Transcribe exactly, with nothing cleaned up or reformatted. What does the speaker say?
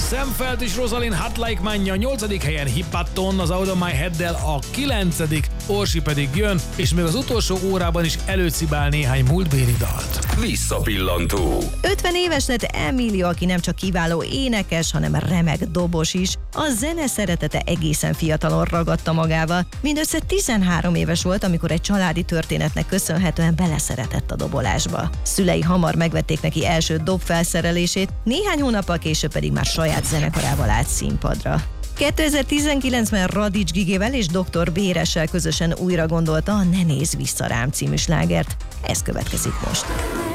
Sam Feldt és Rosalind Hot Like Mine a nyolcadik helyen, Hippaton az Out of My Head-del a kilencedik, Orsi pedig jön, és még az utolsó órában is előcibál néhány múltbéli dalt. Visszapillantó. ötven éves lett Emilio, aki nem csak kiváló énekes, hanem remek dobos is. A zene szeretete egészen fiatalon ragadta magával. Mindössze tizenhárom éves volt, amikor egy családi történetnek köszönhetően beleszeretett a dobolásba. Szülei hamar megvették neki első dobfelszerelését, néhány hónappal később pedig már saját zenekarával állt színpadra. kétezer-tizenkilencben Radics Gigével és doktor Béressel közösen újra gondolta a Ne nézz vissza rám című slágert. Ez következik most.